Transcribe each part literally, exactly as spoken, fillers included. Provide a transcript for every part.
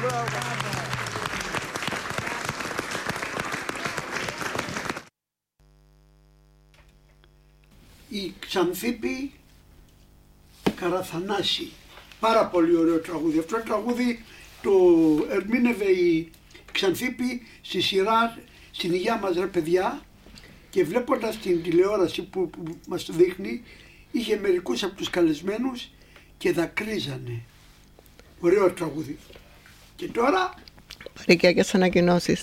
Η Ξανθίπη Καραθανάση. Πάρα πολύ ωραίο τραγούδι. Αυτό το τραγούδι το ερμήνευε η Ξανθίπη στη σειρά «Στην υγεία μας ρε παιδιά», και βλέποντας την τηλεόραση που, που μας το δείχνει, είχε μερικούς από τους καλεσμένους και δακρύζανε. Ωραίο τραγούδι. Και τώρα... Παρικιακές ανακοινώσεις.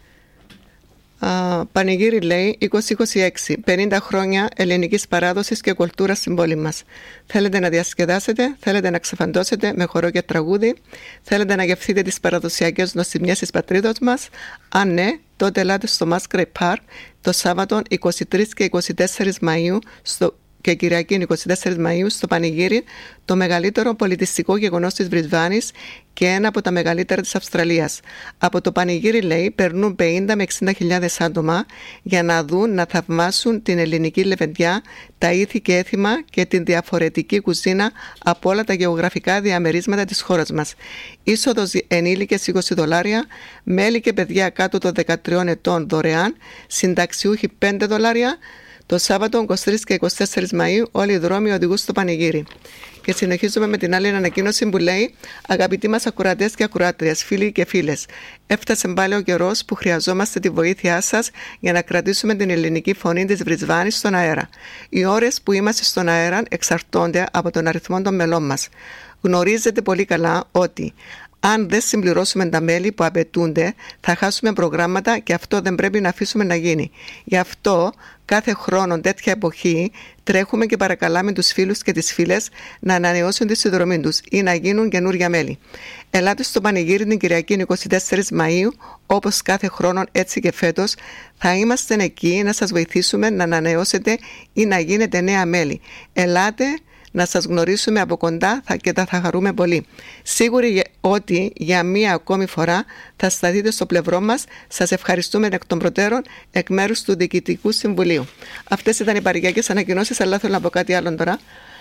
Uh, πανηγύρι λέει είκοσι είκοσι έξι, πενήντα χρόνια ελληνικής παράδοσης και κουλτούρας στην πόλη μας. Θέλετε να διασκεδάσετε, θέλετε να ξεφαντώσετε με χορό και τραγούδι, θέλετε να γευθείτε τις παραδοσιακές νοστιμιές της πατρίδος μας? Αν ναι, τότε ελάτε στο Musgrave Park το Σάββατο είκοσι τρεις και είκοσι τέσσερις Μαΐου στο και Κυριακή είκοσι τέσσερις Μαΐου στο Πανηγύρι, το μεγαλύτερο πολιτιστικό γεγονός της Μπρισβάνης και ένα από τα μεγαλύτερα της Αυστραλίας. Από το Πανηγύρι, λέει, περνούν πενήντα με εξήντα χιλιάδες άτομα για να δουν, να θαυμάσουν την ελληνική λεβεντιά, τα ήθη και έθιμα και την διαφορετική κουζίνα από όλα τα γεωγραφικά διαμερίσματα της χώρας μας. Είσοδος ενήλικες είκοσι δολάρια, μέλη και παιδιά κάτω των δεκατριών ετών δωρεάν, συνταξιούχοι πέντε δολάρια. Το Σάββατο είκοσι τρεις και είκοσι τέσσερις Μαΐου όλοι οι δρόμοι οδηγούν στο Πανηγύρι. Και συνεχίζουμε με την άλλη ανακοίνωση που λέει: αγαπητοί μας ακροατές και ακροάτριες, φίλοι και φίλες, έφτασε πάλι ο καιρός που χρειαζόμαστε τη βοήθειά σας για να κρατήσουμε την ελληνική φωνή της Μπρισβάνης στον αέρα. Οι ώρες που είμαστε στον αέρα εξαρτώνται από τον αριθμό των μελών μας. Γνωρίζετε πολύ καλά ότι αν δεν συμπληρώσουμε τα μέλη που απαιτούνται, θα χάσουμε προγράμματα και αυτό δεν πρέπει να αφήσουμε να γίνει. Γι' αυτό, κάθε χρόνο τέτοια εποχή, τρέχουμε και παρακαλάμε τους φίλους και τις φίλες να ανανεώσουν τη συνδρομή τους ή να γίνουν καινούργια μέλη. Ελάτε στο Πανηγύρι την Κυριακή είκοσι τέσσερις Μαΐου, όπως κάθε χρόνο έτσι και φέτος, θα είμαστε εκεί να σας βοηθήσουμε να ανανεώσετε ή να γίνετε νέα μέλη. Ελάτε να σας γνωρίσουμε από κοντά και θα, θα χαρούμε πολύ. Σίγουροι ότι για μία ακόμη φορά θα σταθείτε στο πλευρό μας. Σας ευχαριστούμε εκ των προτέρων εκ μέρους του Διοικητικού Συμβουλίου. Αυτές ήταν οι παρικιακές ανακοινώσεις, αλλά θέλω να πω κάτι άλλο τώρα.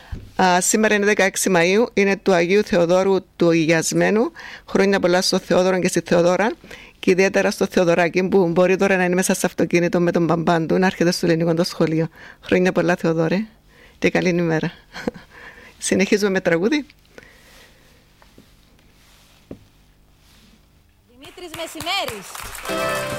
Α, σήμερα είναι δεκαέξι Μαΐου, είναι του Αγίου Θεοδόρου του Υγιασμένου. Χρόνια πολλά στο Θεόδωρο και στη Θεοδόρα. Και ιδιαίτερα στο Θεοδωράκι που μπορεί τώρα να είναι μέσα στο αυτοκίνητο με τον μπαμπάν του, να έρχεται στο ελληνικό το σχολείο. Χρόνια πολλά, Θεοδόρε. Και καλή ημέρα. Συνεχίζουμε με τραγούδι. Δημήτρης Μεσημέρης.